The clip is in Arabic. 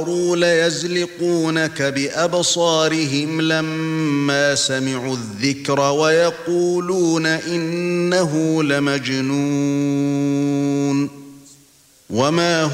ليزلقونك بأبصارهم لما سمعوا الذكر ويقولون إنه لمجنون وما